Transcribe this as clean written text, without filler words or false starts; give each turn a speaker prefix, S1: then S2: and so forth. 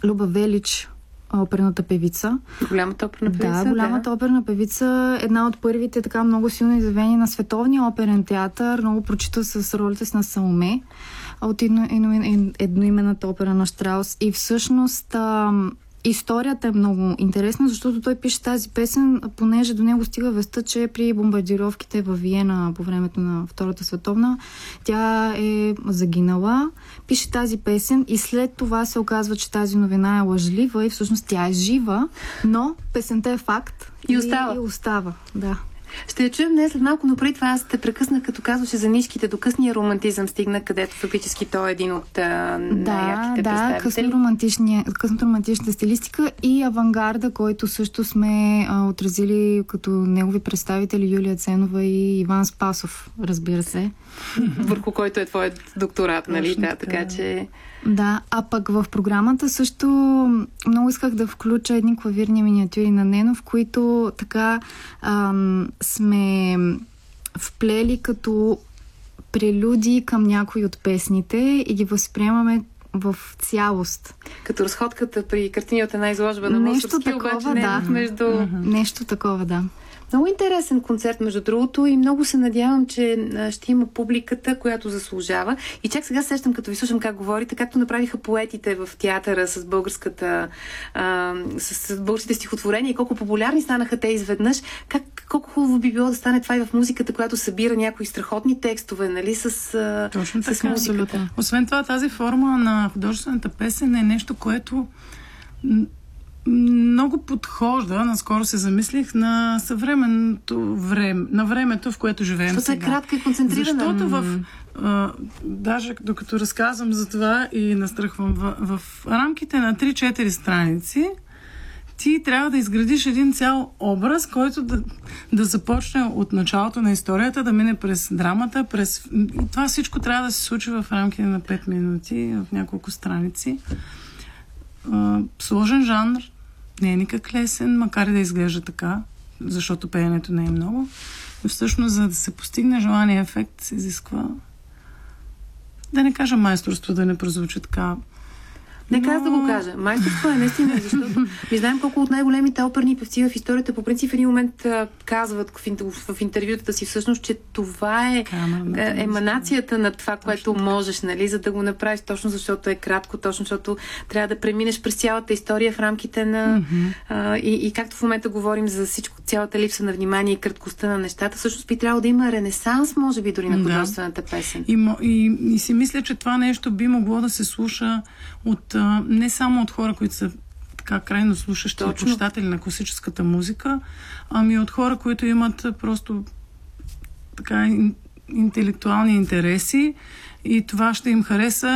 S1: Люба Велич, оперната певица.
S2: Голямата оперна певица?
S1: Да, голямата оперна певица. Една от първите така много силно изявени на Световния оперен театър. Много прочита с ролята си на Саломе от едноименната опера на Штраус. И всъщност историята е много интересна, защото той пише тази песен, понеже до него стига вестта, че при бомбардировките във Виена по времето на Втората световна тя е загинала. Пише тази песен и след това се оказва, че тази новина е лъжлива и всъщност тя е жива, но песента е факт.
S2: И остава.
S1: И остава, да.
S2: Ще я чуем днес след малко, но преди това аз те прекъснах, като казваше за нишките, до късния романтизъм стигна, където фактически той е един от най-ярките представители.
S1: Късно романтичната стилистика и авангарда, който също сме отразили като негови представители Юлия Ценова и Иван Спасов, разбира се.
S2: Върху който е твоят докторат, нали? Да, така че...
S1: Да, а пък в програмата също много исках да включа едни клавирни миниатюри на Ненов, които така сме вплели като прелюдии към някои от песните и ги възприемаме в цялост.
S2: Като разходката при картини от една изложба на Мусорски, обаче не между...
S1: Нещо такова, да.
S2: Много интересен концерт, между другото, и много се надявам, че ще има публиката, която заслужава. И чак сега сещам, като ви слушам как говорите, както направиха поетите в театъра с българската, с българските стихотворения, колко популярни станаха те изведнъж. Колко хубаво би било да стане това и в музиката, която събира някои страхотни текстове, нали,
S3: Точно така,
S2: с музиката.
S3: Освен това, тази форма на художествената песен е нещо, което много подхожда, наскоро се замислих, на съвременното време, на времето, в което живеем сега.
S2: Защото е кратка и концентрирана.
S3: Защото даже докато разказвам за това и настръхвам, в рамките на 3-4 страници ти трябва да изградиш един цял образ, който да започне от началото на историята, да мине през драмата, това всичко трябва да се случи в рамките на 5 минути, в няколко страници. Сложен жанр, не е никак лесен, макар и да изглежда така, защото пеенето не е много. Но всъщност, за да се постигне желания ефект, се изисква, да не кажа майсторство, да не прозвучи така.
S2: Нека аз да го кажа. Майсторство е наистина, защото ми знаем колко от най-големите оперни певци в историята по принцип в един момент казват в интервютата си всъщност, че това е еманацията на това, което можеш, нали, за да го направиш, точно защото е кратко, точно защото трябва да преминеш през цялата история в рамките на... И както в момента говорим за всичко, цялата липса на внимание и краткостта на нещата, всъщност би трябвало да има ренесанс, може би, дори на художествената песен.
S3: И си мисля, че това нещо би могло да се слуша не само от хора, които са така крайно слушащи и почитатели на класическата музика, ами от хора, които имат просто така интелектуални интереси и това ще им хареса.